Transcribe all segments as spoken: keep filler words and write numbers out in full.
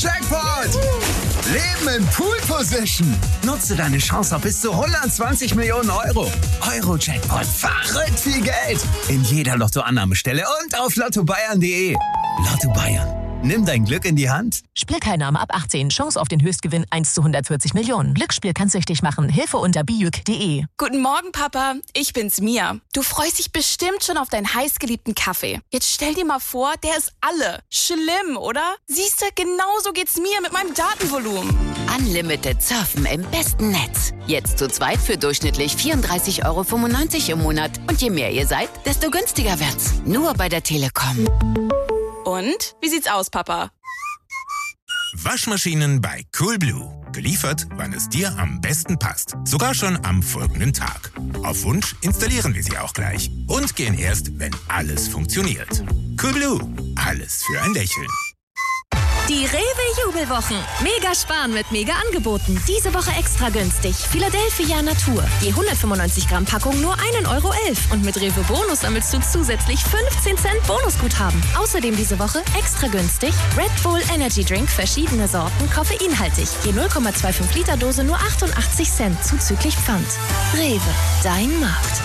Jackpot! Leben in Pool Position. Nutze deine Chance auf bis zu hundertzwanzig Millionen Euro. Euro-Jackpot. Verrückt viel Geld. In jeder Lottoannahmestelle und auf lotto bayern punkt de. Lotto Bayern. Nimm dein Glück in die Hand. Spielteilnahme ab achtzehn. Chance auf den Höchstgewinn eins zu hundertvierzig Millionen. Glücksspiel kann süchtig machen. Hilfe unter bijuk punkt de. Guten Morgen, Papa. Ich bin's, Mia. Du freust dich bestimmt schon auf deinen heißgeliebten Kaffee. Jetzt stell dir mal vor, der ist alle. Schlimm, oder? Siehst du, genauso geht's mir mit meinem Datenvolumen. Unlimited Surfen im besten Netz. Jetzt zu zweit für durchschnittlich vierunddreißig Euro fünfundneunzig im Monat. Und je mehr ihr seid, desto günstiger wird's. Nur bei der Telekom. Und? Wie sieht's aus, Papa? Waschmaschinen bei Coolblue. Geliefert, wann es dir am besten passt. Sogar schon am folgenden Tag. Auf Wunsch installieren wir sie auch gleich. Und gehen erst, wenn alles funktioniert. Coolblue. Alles für ein Lächeln. Die Rewe-Jubelwochen. Mega sparen mit Mega-Angeboten. Diese Woche extra günstig. Philadelphia Natur. Die hundertfünfundneunzig Gramm Packung nur ein Euro elf. Und mit Rewe Bonus sammelst du zusätzlich fünfzehn Cent Bonusguthaben. Außerdem diese Woche extra günstig Red Bull Energy Drink, verschiedene Sorten, koffeinhaltig. Je null Komma fünfundzwanzig Liter Dose nur achtundachtzig Cent zuzüglich Pfand. Rewe, dein Markt.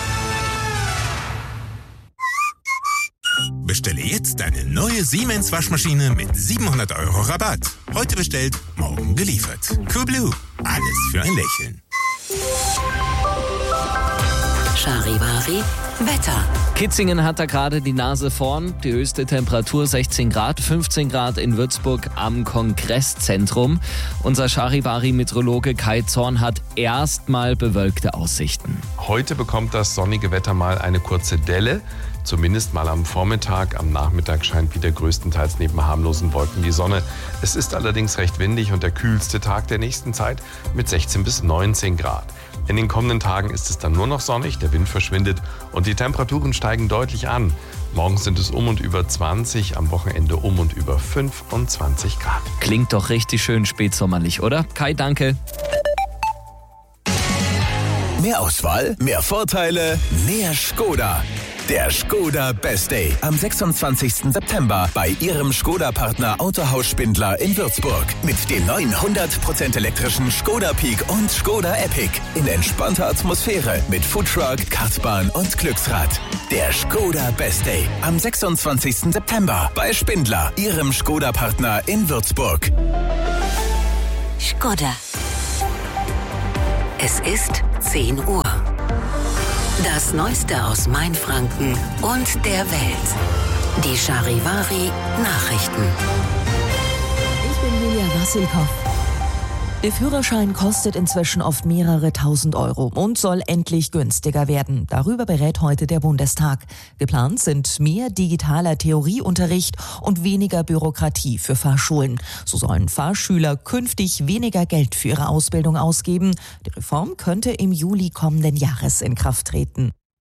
Bestelle jetzt deine neue Siemens Waschmaschine mit siebenhundert Euro Rabatt. Heute bestellt, morgen geliefert. Coolblue. Alles für ein Lächeln. Charivari Wetter. Kitzingen hat da gerade die Nase vorn. Die höchste Temperatur sechzehn Grad, fünfzehn Grad in Würzburg am Kongresszentrum. Unser Charivari-Meteorologe Kai Zorn hat erstmal bewölkte Aussichten. Heute bekommt das sonnige Wetter mal eine kurze Delle. Zumindest mal am Vormittag. Am Nachmittag scheint wieder größtenteils neben harmlosen Wolken die Sonne. Es ist allerdings recht windig und der kühlste Tag der nächsten Zeit mit sechzehn bis neunzehn Grad. In den kommenden Tagen ist es dann nur noch sonnig, der Wind verschwindet und die Temperaturen steigen deutlich an. Morgens sind es um und über zwanzig, am Wochenende um und über fünfundzwanzig Grad. Klingt doch richtig schön spätsommerlich, oder? Kai, danke. Mehr Auswahl, mehr Vorteile, mehr Skoda. Der Skoda Best Day am sechsundzwanzigsten September bei Ihrem Skoda-Partner Autohaus Spindler in Würzburg. Mit dem neuen hundert Prozent elektrischen Skoda Peak und Skoda Epic. In entspannter Atmosphäre mit Foodtruck, Kartbahn und Glücksrad. Der Skoda Best Day am sechsundzwanzigsten September bei Spindler, Ihrem Skoda-Partner in Würzburg. Skoda. Es ist zehn Uhr. Das Neueste aus Mainfranken und der Welt. Die Charivari Nachrichten. Ich bin Julia Wassilkow. Der Führerschein kostet inzwischen oft mehrere tausend Euro und soll endlich günstiger werden. Darüber berät heute der Bundestag. Geplant sind mehr digitaler Theorieunterricht und weniger Bürokratie für Fahrschulen. So sollen Fahrschüler künftig weniger Geld für ihre Ausbildung ausgeben. Die Reform könnte im Juli kommenden Jahres in Kraft treten.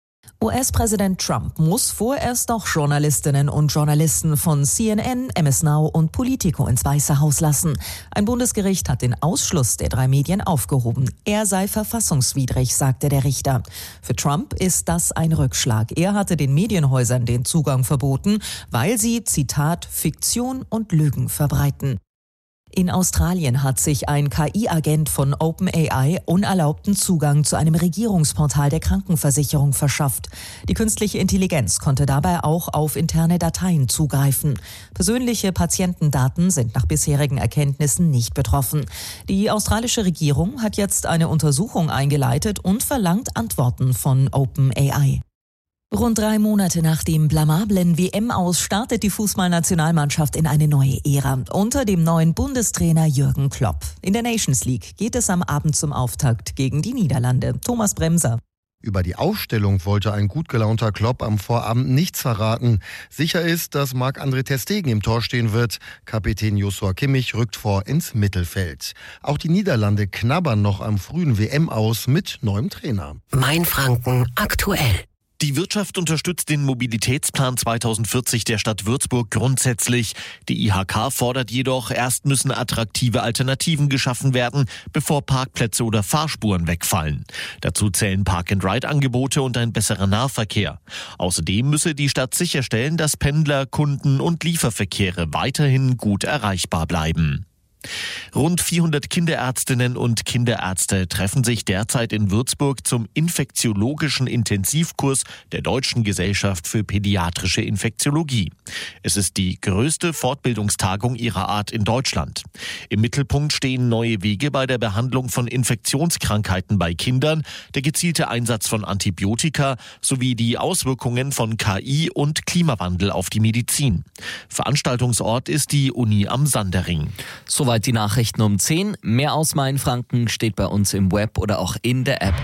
U S-Präsident Trump muss vorerst noch Journalistinnen und Journalisten von C N N, M S Now und Politico ins Weiße Haus lassen. Ein Bundesgericht hat den Ausschluss der drei Medien aufgehoben. Er sei verfassungswidrig, sagte der Richter. Für Trump ist das ein Rückschlag. Er hatte den Medienhäusern den Zugang verboten, weil sie, Zitat, Fiktion und Lügen verbreiten. In Australien hat sich ein K I-Agent von OpenAI unerlaubten Zugang zu einem Regierungsportal der Krankenversicherung verschafft. Die künstliche Intelligenz konnte dabei auch auf interne Dateien zugreifen. Persönliche Patientendaten sind nach bisherigen Erkenntnissen nicht betroffen. Die australische Regierung hat jetzt eine Untersuchung eingeleitet und verlangt Antworten von OpenAI. Rund drei Monate nach dem blamablen W M-Aus startet die Fußballnationalmannschaft in eine neue Ära unter dem neuen Bundestrainer Jürgen Klopp. In der Nations League geht es am Abend zum Auftakt gegen die Niederlande. Thomas Bremser. Über die Aufstellung wollte ein gut gelaunter Klopp am Vorabend nichts verraten. Sicher ist, dass Marc-André ter Stegen im Tor stehen wird. Kapitän Joshua Kimmich rückt vor ins Mittelfeld. Auch die Niederlande knabbern noch am frühen W M-Aus mit neuem Trainer. Mainfranken aktuell. Die Wirtschaft unterstützt den Mobilitätsplan zweitausendvierzig der Stadt Würzburg grundsätzlich. Die I H K fordert jedoch, erst müssen attraktive Alternativen geschaffen werden, bevor Parkplätze oder Fahrspuren wegfallen. Dazu zählen Park-and-Ride-Angebote und ein besserer Nahverkehr. Außerdem müsse die Stadt sicherstellen, dass Pendler, Kunden und Lieferverkehre weiterhin gut erreichbar bleiben. Rund vierhundert Kinderärztinnen und Kinderärzte treffen sich derzeit in Würzburg zum infektiologischen Intensivkurs der Deutschen Gesellschaft für Pädiatrische Infektiologie. Es ist die größte Fortbildungstagung ihrer Art in Deutschland. Im Mittelpunkt stehen neue Wege bei der Behandlung von Infektionskrankheiten bei Kindern, der gezielte Einsatz von Antibiotika sowie die Auswirkungen von K I und Klimawandel auf die Medizin. Veranstaltungsort ist die Uni am Sandering. Soweit die Nachrichten um zehn. Mehr aus Mainfranken steht bei uns im Web oder auch in der App.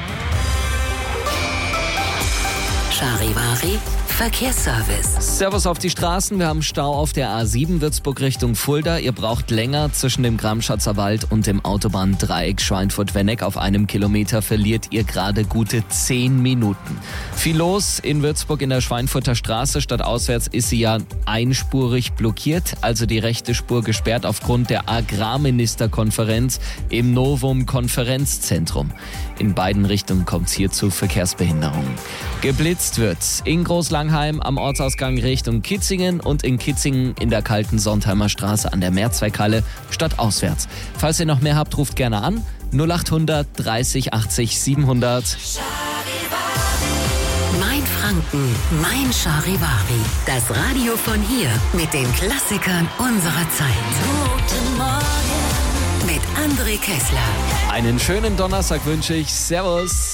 Charivari Verkehrsservice. Servus auf die Straßen. Wir haben Stau auf der A sieben Würzburg Richtung Fulda. Ihr braucht länger. Zwischen dem Gramschatzer Wald und dem Autobahndreieck Schweinfurt-Wenneck auf einem Kilometer verliert ihr gerade gute zehn Minuten. Viel los in Würzburg in der Schweinfurter Straße. Stadtauswärts ist sie ja einspurig blockiert, also die rechte Spur gesperrt aufgrund der Agrarministerkonferenz im Novum Konferenzzentrum. In beiden Richtungen kommt es hier zu Verkehrsbehinderungen. Geblitzt wird's in Großlangheim am Ortsausgang Richtung Kitzingen und in Kitzingen in der kalten Sontheimer Straße an der Mehrzweckhalle stadtauswärts. Falls ihr noch mehr habt, ruft gerne an null acht hundert dreißig achtzig siebenhundert. Mainfranken, mein Charivari. Das Radio von hier mit den Klassikern unserer Zeit. Guten Morgen mit André Kessler. Einen schönen Donnerstag wünsche ich. Servus.